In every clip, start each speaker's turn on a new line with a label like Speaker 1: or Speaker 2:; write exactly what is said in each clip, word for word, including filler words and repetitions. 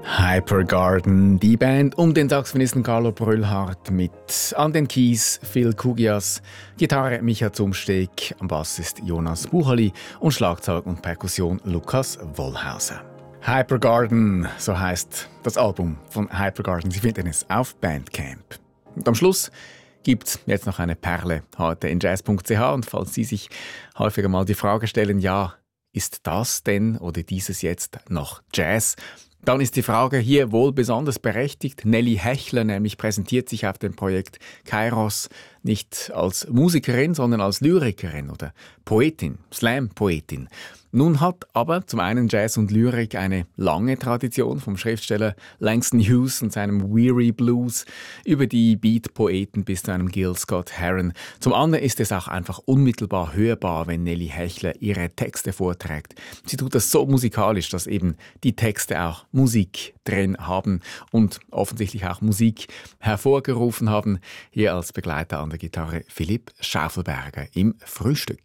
Speaker 1: Hypergarden, die Band um den Saxophonisten Carlo Brüllhardt mit an den Keys Phil Kugias, Gitarre Micha Zumsteg, am Bass ist Jonas Buchali und Schlagzeug und Perkussion Lukas Wollhauser. Hypergarden, so heißt das Album von Hypergarden. Sie finden es auf Bandcamp. Und am Schluss gibt es jetzt noch eine Perle heute in jazz punkt c h. Und falls Sie sich häufiger mal die Frage stellen, ja, ist das denn oder dieses jetzt noch Jazz? Dann ist die Frage hier wohl besonders berechtigt. Nelly Hechler nämlich präsentiert sich auf dem Projekt Kairos nicht als Musikerin, sondern als Lyrikerin oder Poetin, Slam-Poetin. Nun hat aber zum einen Jazz und Lyrik eine lange Tradition vom Schriftsteller Langston Hughes und seinem Weary Blues über die Beat-Poeten bis zu einem Gil Scott-Heron. Zum anderen ist es auch einfach unmittelbar hörbar, wenn Nelly Hechler ihre Texte vorträgt. Sie tut das so musikalisch, dass eben die Texte auch Musik drin haben und offensichtlich auch Musik hervorgerufen haben. Hier als Begleiter an der Gitarre Philipp Schaufelberger im Frühstück.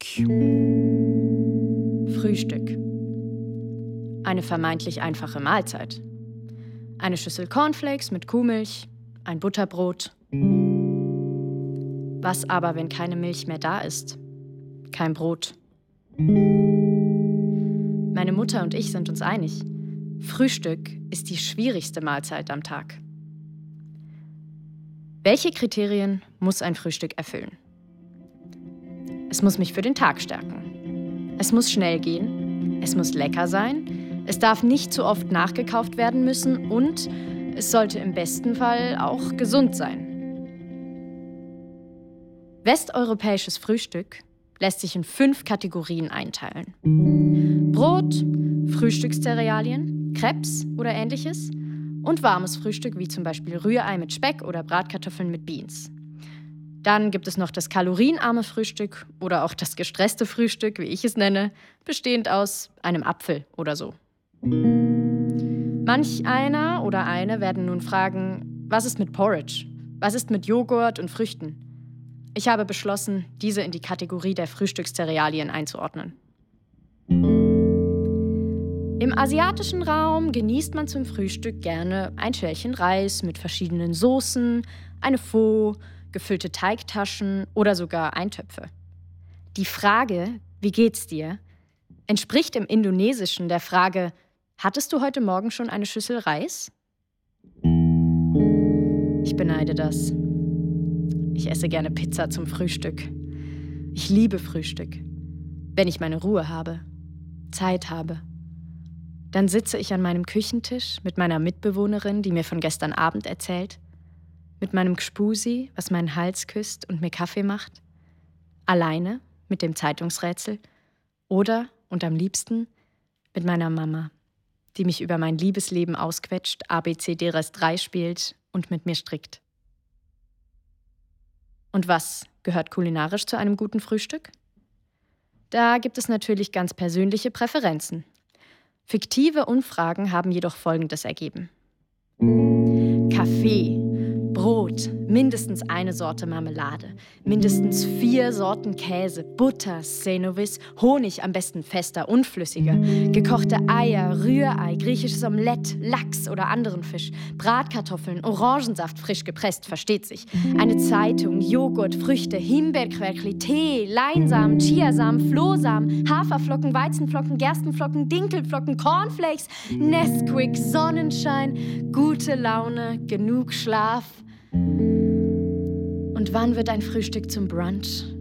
Speaker 2: Frühstück. Eine vermeintlich einfache Mahlzeit. Eine Schüssel Cornflakes mit Kuhmilch, ein Butterbrot. Was aber, wenn keine Milch mehr da ist? Kein Brot. Meine Mutter und ich sind uns einig. Frühstück ist die schwierigste Mahlzeit am Tag. Welche Kriterien muss ein Frühstück erfüllen? Es muss mich für den Tag stärken. Es muss schnell gehen, es muss lecker sein, es darf nicht zu oft nachgekauft werden müssen und es sollte im besten Fall auch gesund sein. Westeuropäisches Frühstück lässt sich in fünf Kategorien einteilen. Brot, Frühstückscerealien, Crepes oder ähnliches und warmes Frühstück wie zum Beispiel Rührei mit Speck oder Bratkartoffeln mit Beans. Dann gibt es noch das kalorienarme Frühstück oder auch das gestresste Frühstück, wie ich es nenne, bestehend aus einem Apfel oder so. Manch einer oder eine werden nun fragen, was ist mit Porridge? Was ist mit Joghurt und Früchten? Ich habe beschlossen, diese in die Kategorie der Frühstückscerealien einzuordnen. Im asiatischen Raum genießt man zum Frühstück gerne ein Schälchen Reis mit verschiedenen Soßen, eine Pho, gefüllte Teigtaschen oder sogar Eintöpfe. Die Frage, wie geht's dir, entspricht im Indonesischen der Frage, hattest du heute Morgen schon eine Schüssel Reis? Ich beneide das. Ich esse gerne Pizza zum Frühstück. Ich liebe Frühstück. Wenn ich meine Ruhe habe, Zeit habe. Dann sitze ich an meinem Küchentisch mit meiner Mitbewohnerin, die mir von gestern Abend erzählt, mit meinem Gspusi, was meinen Hals küsst und mir Kaffee macht, alleine mit dem Zeitungsrätsel oder, und am liebsten, mit meiner Mama, die mich über mein Liebesleben ausquetscht, A B C D Rest drei spielt und mit mir strickt. Und was gehört kulinarisch zu einem guten Frühstück? Da gibt es natürlich ganz persönliche Präferenzen. Fiktive Umfragen haben jedoch Folgendes ergeben. Kaffee, Brot, mindestens eine Sorte Marmelade, mindestens vier Sorten Käse, Butter, Senovis, Honig, am besten fester, unflüssiger, gekochte Eier, Rührei, griechisches Omelett, Lachs oder anderen Fisch, Bratkartoffeln, Orangensaft, frisch gepresst, versteht sich, eine Zeitung, Joghurt, Früchte, Himbeerquerkli, Tee, Leinsamen, Chiasamen, Flohsamen, Haferflocken, Weizenflocken, Gerstenflocken, Dinkelflocken, Cornflakes, Nesquik, Sonnenschein, gute Laune, genug Schlaf. Und wann wird ein Frühstück zum Brunch?